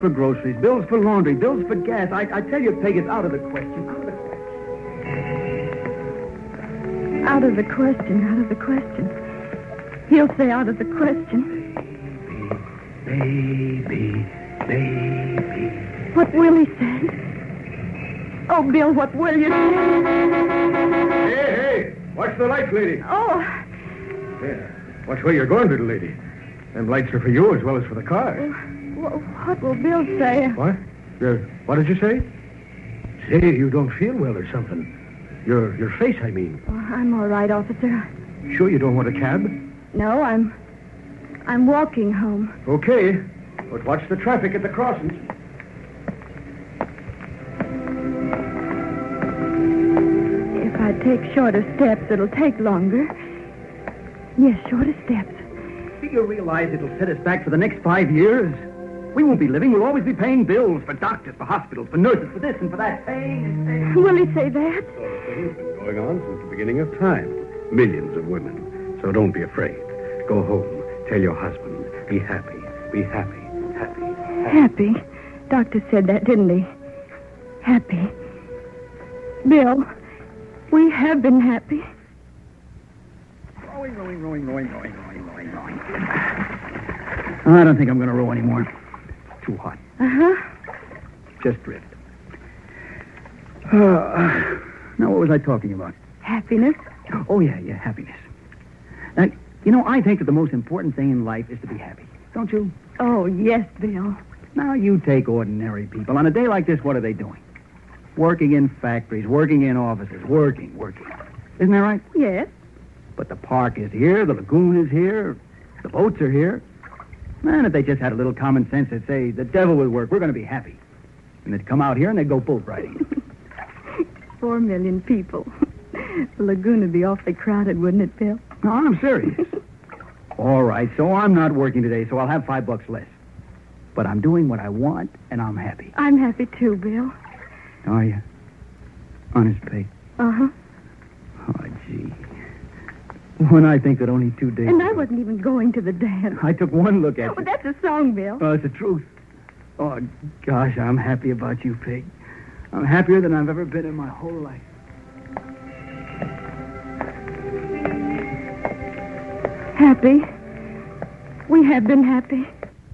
For groceries, bills for laundry, bills for gas. I tell you, Peg, it's out of the question. Out of the question. Out of the question. He'll say out of the question. Baby. What will he say? Oh, Bill, what will you say? Hey, watch the lights, lady. Oh. Yeah. Watch where you're going, little lady. Them lights are for you as well as for the car. What will Bill say? What? What did you say? Say, you don't feel well or something. Your face, I mean. Oh, I'm all right, officer. Sure you don't want a cab? No, I'm walking home. Okay. But watch the traffic at the crossings. If I take shorter steps, it'll take longer. Yes, shorter steps. Do you realize it'll set us back for the next 5 years? We won't be living. We'll always be paying bills for doctors, for hospitals, for nurses, for this and for that. Paying. Will he say that? This sort of thing's been going on since the beginning of time. Millions of women. So don't be afraid. Go home. Tell your husband. Be happy. Be happy. Happy. Doctor said that, didn't he? Happy. Bill, we have been happy. Rowing. I don't think I'm going to row anymore. Too hot. Uh-huh. Just drift. Now, what was I talking about? Happiness. Oh, yeah, happiness. Now, I think that the most important thing in life is to be happy. Don't you? Oh, yes, Bill. Now, you take ordinary people. On a day like this, what are they doing? Working in factories, working in offices, working. Isn't that right? Yes. But the park is here, the lagoon is here, the boats are here. Man, if they just had a little common sense, they'd say, the devil would work, we're going to be happy. And they'd come out here and they'd go boat riding. 4 million people. The lagoon would be awfully crowded, wouldn't it, Bill? No, I'm serious. All right, so I'm not working today, so I'll have $5 less. But I'm doing what I want, and I'm happy. I'm happy, too, Bill. Are you? Honest, Peg? Uh-huh. Oh, gee. When I think that only 2 days... And I wasn't even going to the dance. I took one look at you. Oh, that's a song, Bill. Oh, it's the truth. Oh, gosh, I'm happy about you, Peg. I'm happier than I've ever been in my whole life. Happy. We have been happy.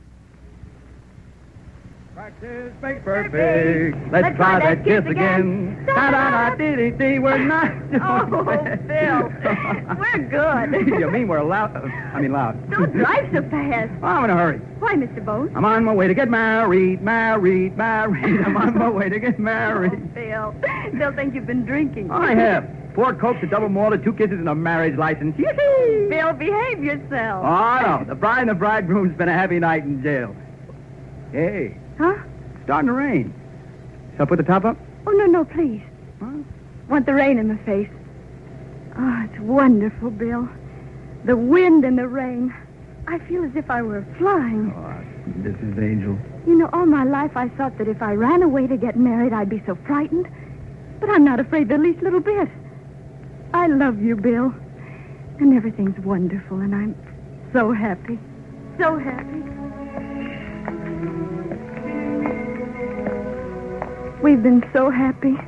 Practice makes perfect. Let's try that kiss again. Da-da-da-dee-dee-dee. We're not... Oh, Bill. We're good. You mean we're loud? Loud. Don't drive so fast. Oh, I'm in a hurry. Why, Mr. Bone? I'm on my way to get married. I'm on my way to get married. Oh, Bill. They'll think you've been drinking. I have. 4 Cokes, a double malted, 2 kisses, and a marriage license. Yee-hee! Bill, behave yourself. Oh, no. The bride and the bridegroom spent a happy night in jail. Hey. Huh? It's starting to rain. Shall I put the top up? Oh, no, please. Huh? Want the rain in my face. Oh, it's wonderful, Bill. The wind and the rain. I feel as if I were flying. Oh, this is Angel. All my life I thought that if I ran away to get married, I'd be so frightened. But I'm not afraid the least little bit. I love you, Bill. And everything's wonderful, and I'm so happy. So happy. We've been so happy.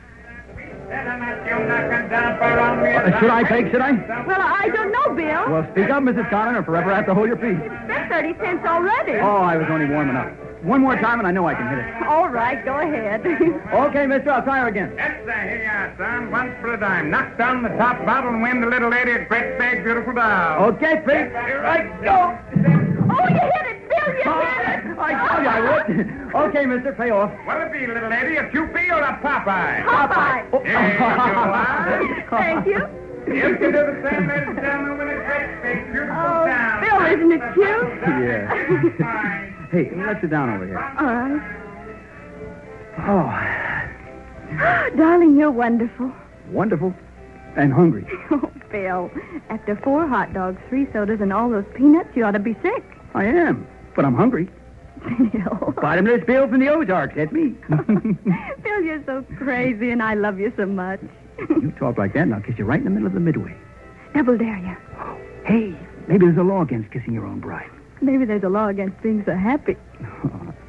Should I, Peg? Should I? Well, I don't know, Bill. Well, speak up, Mrs. Collin, or forever have to hold your peace. That's 30 cents already. Oh, I was only warming up. One more time, and I know I can hit it. All right, go ahead. Okay, mister, I'll try her again. Yes, sir. Here you are, son. Once for a dime. Knock down the top bottle and win the little lady a great big, beautiful doll. Okay, Peg. Here I go. Oh, you hit it, Bill. You hit it. I told you I would. Okay, mister, pay off. What'll it be, little lady? A Kewpie or a Popeye? Popeye. Here you are. Thank you. You can do the same, ladies and gentlemen, with a great big, beautiful doll. Bill, isn't it cute? Yeah. Hey, let's sit down over here. All right. Oh, Darling, you're wonderful. wonderful. And hungry. Oh, Bill, after 4 hot dogs, 3 sodas, and all those peanuts, you ought to be sick. I am, but I'm hungry. Bill. Bottomless Bill from the Ozarks. That's me. Bill, you're so crazy, and I love you so much. You talk like that, and I'll kiss you right in the middle of the midway. Double dare you. Hey, maybe there's a law against kissing your own bride. Maybe there's a law against being so happy. Oh,